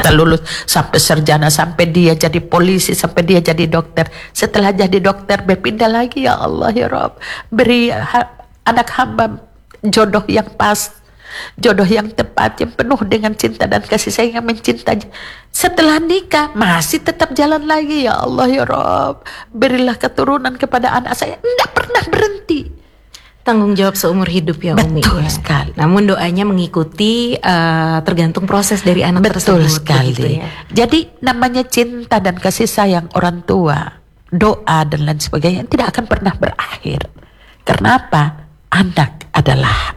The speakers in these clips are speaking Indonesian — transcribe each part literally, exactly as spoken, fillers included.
Kita lulus sampai sarjana, sampai dia jadi polisi, sampai dia jadi dokter. Setelah jadi dokter berpindah lagi, ya Allah ya Rabb, beri ha- anak hamba jodoh yang pas, jodoh yang tepat, yang penuh dengan cinta dan kasih sayang yang mencintai. Setelah nikah masih tetap jalan lagi, ya Allah ya Rabb, berilah keturunan kepada anak saya. Tidak pernah berhenti. Tanggung jawab seumur hidup ya Umi. Betul ya. sekali. Namun doanya mengikuti uh, tergantung proses dari anak Betul tersebut. sekali. Ya. Jadi namanya cinta dan kasih sayang orang tua, doa dan lain sebagainya tidak akan pernah berakhir. Karena apa? Anak adalah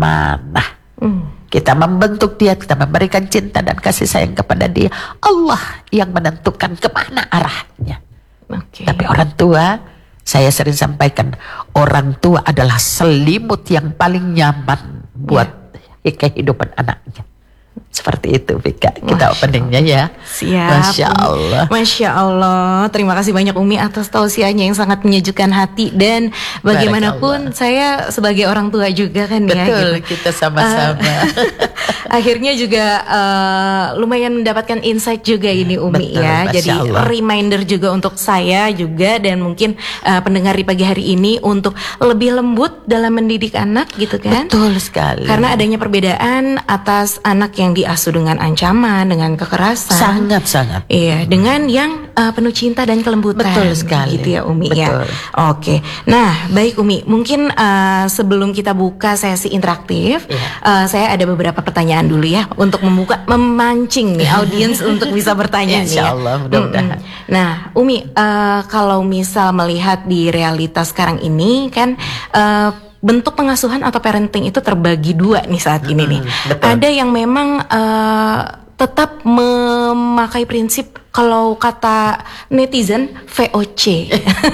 amanah. Hmm. Kita membentuk dia, kita memberikan cinta dan kasih sayang kepada dia. Allah yang menentukan kemana arahnya. Okay. Tapi orang tua, saya sering sampaikan, orang tua adalah selimut yang paling nyaman buat ya. kehidupan anaknya. Seperti itu Vika, kita openingnya ya. Siap. Masya Allah. Masya Allah. Terima kasih banyak Umi atas tausiahnya yang sangat menyejukkan hati. Dan bagaimanapun saya sebagai orang tua juga kan. Betul, ya. Betul, gitu. Kita sama-sama. Uh, akhirnya juga uh, lumayan mendapatkan insight juga ini Umi. Betul, ya. Jadi Allah. Reminder juga untuk saya juga dan mungkin uh, pendengar di pagi hari ini untuk lebih lembut dalam mendidik anak gitu kan. Betul sekali. Karena adanya perbedaan atas anak yang diasuh dengan ancaman, dengan kekerasan. Sangat-sangat. Iya, dengan yang uh, penuh cinta dan kelembutan. Betul sekali. Gitu ya Umi. Betul. Ya. Oke. Nah, baik Umi. Mungkin uh, sebelum kita buka sesi interaktif, yeah. uh, saya ada beberapa pertanyaan dulu ya untuk membuka, memancing nih audiens untuk bisa bertanya. Insya Allah, mudah-mudahan. Mm-hmm. Nah, Umi, uh, kalau misal melihat di realitas sekarang ini kan. Uh, bentuk pengasuhan atau parenting itu terbagi dua nih saat ini nih. Betul. Ada yang memang uh, tetap memakai prinsip kalau kata netizen V O C.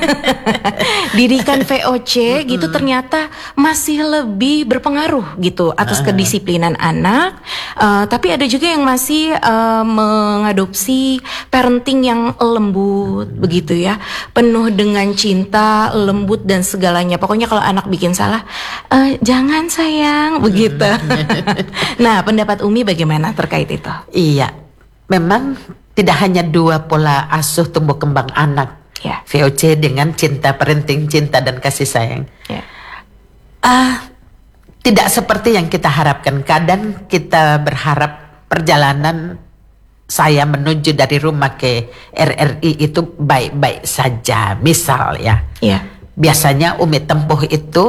Didikan V O C gitu ternyata masih lebih berpengaruh gitu atas kedisiplinan anak. Uh, tapi ada juga yang masih uh, mengadopsi parenting yang lembut begitu ya. Penuh dengan cinta, lembut dan segalanya. Pokoknya kalau anak bikin salah, uh, jangan sayang begitu. Nah, pendapat Umi bagaimana terkait itu? Iya, memang tidak hanya dua pola asuh tumbuh kembang anak, ya. V O C dengan cinta, parenting, cinta dan kasih sayang. Ya. Ah, tidak seperti yang kita harapkan. Kadang kita berharap perjalanan saya menuju dari rumah ke R R I itu baik-baik saja. Misal ya, ya. biasanya Umi tempuh itu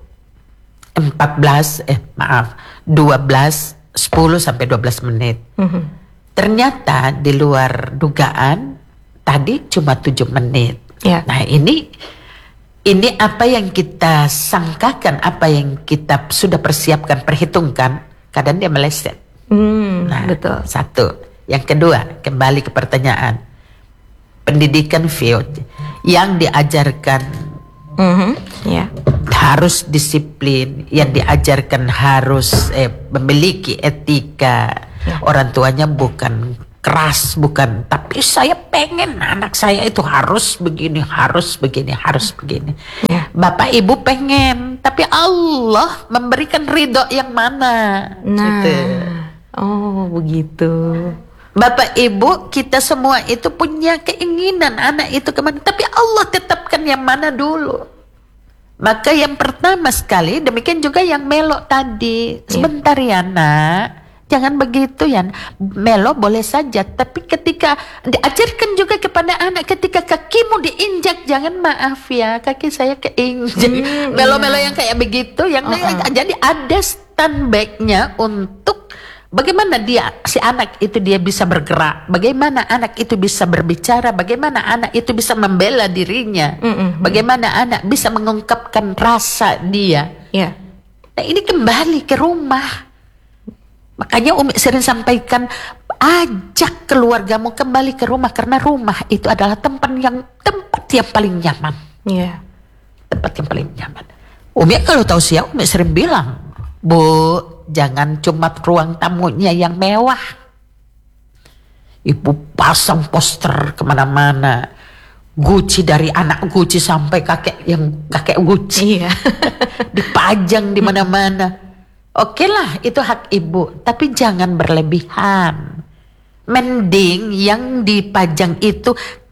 empat belas, eh maaf, dua belas, sepuluh sampai dua belas menit. Mm-hmm. Ternyata di luar dugaan tadi cuma tujuh menit. Ya. Nah ini ini apa yang kita sangkakan, apa yang kita sudah persiapkan, perhitungkan, kadang dia meleset. Hmm, nah, betul. Satu. Yang kedua, kembali ke pertanyaan. Pendidikan V O C yang diajarkan mm-hmm. ya. harus disiplin, yang diajarkan harus eh, memiliki etika. Ya. Orang tuanya bukan keras, bukan, tapi saya pengen anak saya itu harus begini, harus begini, harus begini. Ya. Bapak ibu pengen, tapi Allah memberikan ridho yang mana? Nah, gitu. Oh begitu. Bapak ibu kita semua itu punya keinginan anak itu kemana, tapi Allah tetapkan yang mana dulu. Maka yang pertama sekali, demikian juga yang melo tadi. Sebentar ya nak, jangan begitu ya. Melo boleh saja, tapi ketika diajarkan juga kepada anak, ketika kakimu diinjak, jangan maaf ya, kaki saya keinjak. Hmm, Melo-melo iya. yang kayak begitu, yang uh-uh. jadi ada standbacknya untuk bagaimana dia, si anak itu dia bisa bergerak, bagaimana anak itu bisa berbicara, bagaimana anak itu bisa membela dirinya, mm-hmm. bagaimana anak bisa mengungkapkan rasa dia. Yeah. Nah ini kembali ke rumah. Makanya Umi sering sampaikan, ajak keluargamu kembali ke rumah, karena rumah itu adalah tempat yang tempat yang paling nyaman. Yeah. Tempat yang paling nyaman. Umi kalau tahu siapa, Umi sering bilang, Bu, jangan cuma ruang tamunya yang mewah. Ibu pasang poster kemana-mana, Gucci dari anak Gucci sampai kakek yang kakek Gucci, iya. dipajang di mana-mana. Oke lah, itu hak ibu, tapi jangan berlebihan. mending yang dipajang itu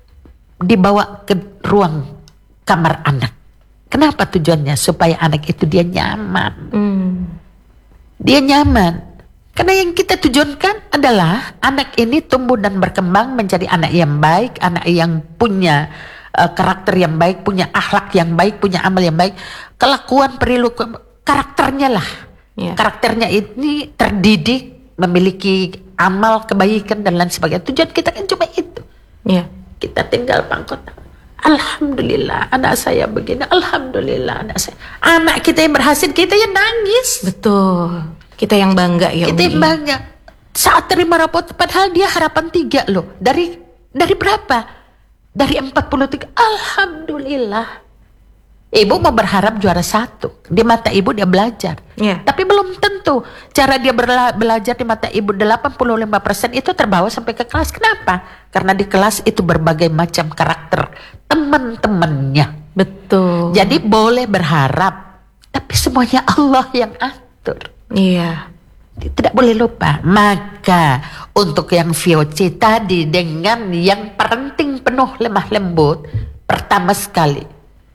dibawa ke ruang kamar anak. Kenapa tujuannya? Supaya anak itu dia nyaman. Hmm. Dia nyaman. Karena yang kita tujuankan adalah anak ini tumbuh dan berkembang menjadi anak yang baik, anak yang punya uh, karakter yang baik, punya akhlak yang baik, punya amal yang baik, kelakuan, perilaku, karakternya lah. Yeah. Karakternya ini terdidik, memiliki amal kebaikan dan lain sebagainya. Tujuan kita kan cuma itu. Yeah. Kita tinggal pangkot. Alhamdulillah anak saya begini. Alhamdulillah anak saya. Anak kita yang berhasil, kita yang nangis. Betul. Kita yang bangga ya Kita yang Umi. bangga. Saat terima rapot, padahal dia harapan tiga loh. Dari dari berapa? Dari empat puluh tiga. Alhamdulillah. Ibu mau berharap juara satu. Di mata ibu dia belajar. Yeah. Tapi belum tentu. Cara dia berla- belajar di mata ibu delapan puluh lima persen itu terbawa sampai ke kelas. Kenapa? Karena di kelas itu berbagai macam karakter teman-temannya. Betul. Jadi boleh berharap. Tapi semuanya Allah yang atur. Iya. Tidak boleh lupa. Maka untuk yang V O C tadi dengan yang parenting penuh lemah lembut, pertama sekali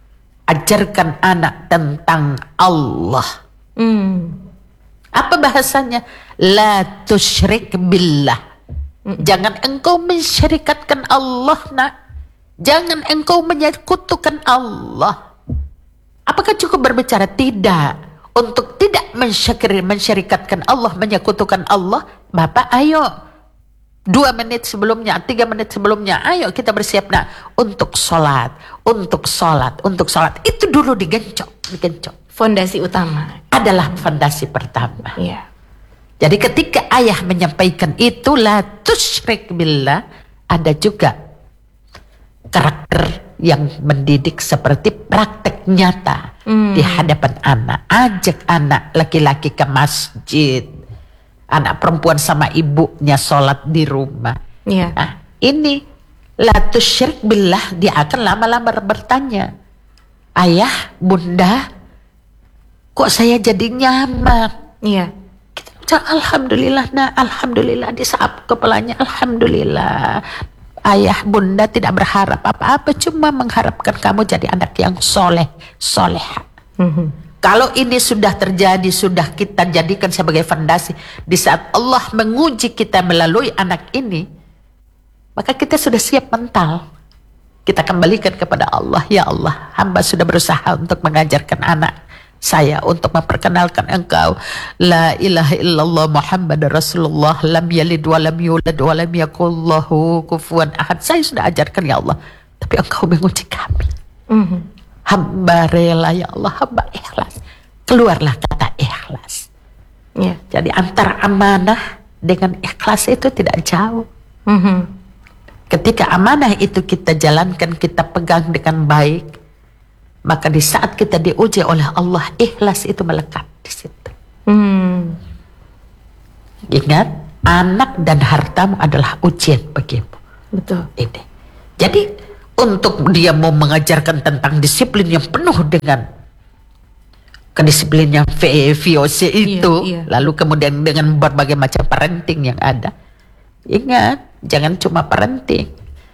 ajarkan anak tentang Allah. Hmm. Apa bahasanya? La tusyrik billah. Jangan engkau mensyirikatkan Allah, nak. Jangan engkau menyekutukan Allah. Apakah cukup berbicara? Tidak. Untuk tidak mensyakir, mensyirikatkan Allah, menyekutukan Allah, Bapak ayo dua menit sebelumnya, tiga menit sebelumnya, ayo kita bersiap nak untuk sholat, untuk sholat, untuk sholat. Itu dulu digencok, digencok. Fondasi utama. Adalah fondasi pertama. Iya. Jadi ketika ayah menyampaikan itu, la tusyrik billah, ada juga karakter yang mendidik seperti praktek nyata hmm. di hadapan anak. Ajak anak laki-laki ke masjid, anak perempuan sama ibunya sholat di rumah. Iya. Nah, ini la tusyrik billah, dia akan lama-lama bertanya, ayah, bunda, kok saya jadi nyaman? Iya. Kita ucap, alhamdulillah, nah, alhamdulillah, disap kepalanya, alhamdulillah. Ayah bunda tidak berharap apa-apa, cuma mengharapkan kamu jadi anak yang soleh, soleha. Mm-hmm. Kalau ini sudah terjadi, sudah kita jadikan sebagai fondasi, di saat Allah menguji kita melalui anak ini, maka kita sudah siap mental. Kita kembalikan kepada Allah. Ya Allah, hamba sudah berusaha untuk mengajarkan anak saya, untuk memperkenalkan engkau, la ilaha illallah Muhammad Rasulullah, lam yalid wa lam yulad wa lam yakullahu kufuwan ahad. Saya sudah ajarkan ya Allah, tapi engkau menguji kami. Mm-hmm. Hamba rela ya Allah, hamba ikhlas. Keluarlah kata ikhlas. Yeah. Jadi antara amanah dengan ikhlas itu tidak jauh. Mm-hmm. Ketika amanah itu kita jalankan, kita pegang dengan baik, maka di saat kita diuji oleh Allah, ikhlas itu melekat di situ. Hmm. Ingat, anak dan hartamu adalah ujian bagimu. Betul. Ini. Jadi untuk dia mau mengajarkan tentang disiplin yang penuh dengan kedisiplinan V O C itu, iya, iya. lalu kemudian dengan berbagai macam parenting yang ada, ingat, jangan cuma parenting.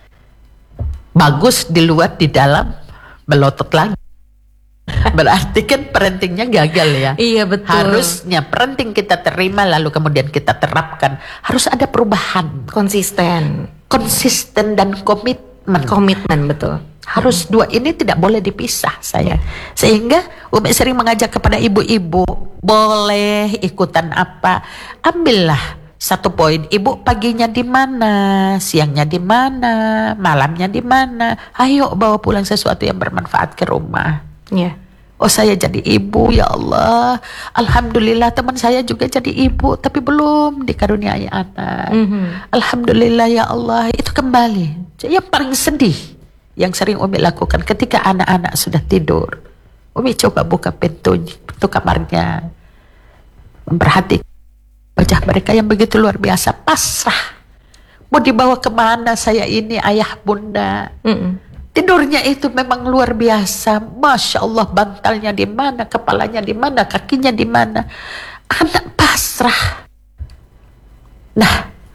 Bagus di luar, di dalam melotot lagi. Berarti kan parentingnya gagal ya. Iya betul. Harusnya parenting kita terima lalu kemudian kita terapkan. Harus ada perubahan. Konsisten. Konsisten dan komitmen. Komitmen, betul. Harus dua ini tidak boleh dipisah saya. Sehingga Umi sering mengajak kepada ibu-ibu, boleh ikutan apa, ambillah satu poin. Ibu paginya di mana, siangnya di mana, malamnya di mana. Ayo bawa pulang sesuatu yang bermanfaat ke rumah. Ya. Oh saya jadi ibu, ya Allah. Alhamdulillah teman saya juga jadi ibu, tapi belum dikaruniai anak. Mm-hmm. Alhamdulillah ya Allah. Itu kembali. Yang paling sedih yang sering Umi lakukan ketika anak-anak sudah tidur, Umi coba buka pintu, pintu kamarnya, memperhatikan wajah mereka yang begitu luar biasa, pasrah. Mau dibawa kemana saya ini, ayah bunda? Mm-mm. Tidurnya itu memang luar biasa. Masya Allah, bantalnya di mana, kepalanya di mana, kakinya di mana. Anak pasrah. Nah, ketika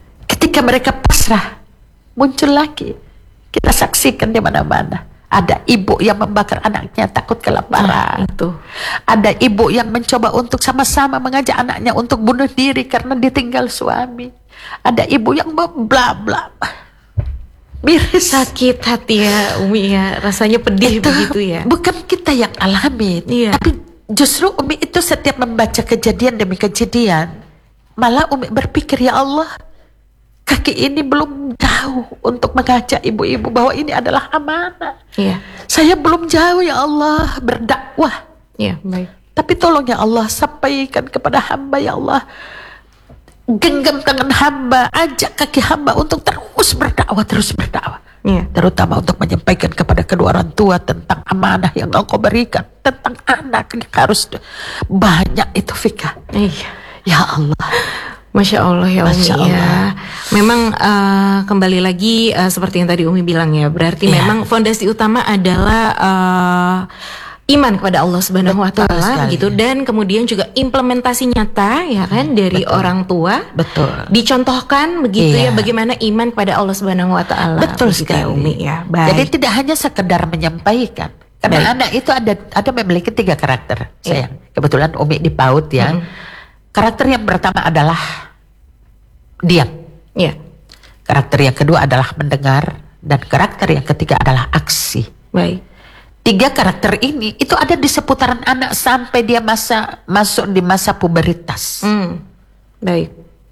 Ketika mereka pasrah, muncul lagi. Kita saksikan di mana-mana. Ada ibu yang membakar anaknya takut kelaparan. Nah, itu. Ada ibu yang mencoba untuk sama-sama mengajak anaknya untuk bunuh diri karena ditinggal suami. Ada ibu yang bla bla. Miris. Sakit hati ya Umi ya, rasanya pedih Itu begitu ya. bukan kita yang alami, Iya. tapi justru Umi itu setiap membaca kejadian demi kejadian, malah Umi berpikir, ya Allah, kaki ini belum jauh untuk mengajak ibu-ibu bahwa ini adalah amanah. Iya. Saya belum jauh ya Allah berdakwah, Iya, baik. tapi tolong ya Allah sampaikan kepada hamba ya Allah. Genggam tangan hamba, ajak kaki hamba untuk terus berdakwah, terus berdakwah. Iya. Terutama untuk menyampaikan kepada kedua orang tua tentang amanah yang engkau berikan, tentang anak yang harus banyak itu Fika. Iya. Ya Allah. Masya Allah ya Umi Masya ya. Allah. Memang uh, kembali lagi uh, seperti yang tadi Umi bilang ya. Berarti Iya. memang fondasi utama adalah uh, iman kepada Allah Subhanahu Wa Betul Taala sekali. gitu, dan kemudian juga implementasi nyata ya kan dari Betul. orang tua. Betul. Dicontohkan begitu Iya. ya bagaimana iman kepada Allah Subhanahu Wa Taala. Betul Begitu sekali. ya, Umi ya. Jadi Baik. tidak hanya sekedar menyampaikan. Karena Baik. anak itu ada ada memiliki tiga karakter. Iya. Sayang. Kebetulan Umi di PAUD ya. Mm. Karakter yang pertama adalah diam. Ya. Karakter yang kedua adalah mendengar, dan karakter yang ketiga adalah aksi. Baik. Tiga karakter ini itu ada di seputaran anak sampai dia masa masuk di masa puberitas. Hmm. Baik.